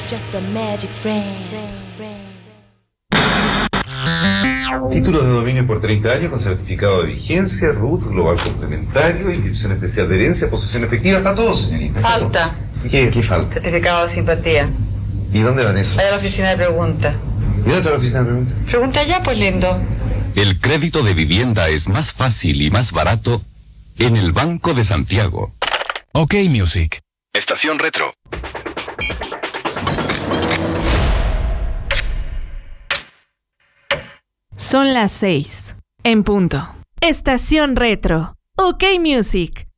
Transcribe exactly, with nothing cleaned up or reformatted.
just a magic friend. Títulos de dominio por treinta años con certificado de vigencia, root, global complementario, inscripción especial de herencia, posesión efectiva. Está todo, señorita. Falta. ¿Qué, qué falta? Certificado de simpatía. ¿Y dónde van eso? Vaya a la oficina de pregunta. ¿Y dónde está la oficina de pregunta? Pregunta ya, pues, lindo. El crédito de vivienda es más fácil y más barato en el Banco de Santiago. OK Music. Estación Retro. Son las seis, en punto. Estación Retro. OK Music.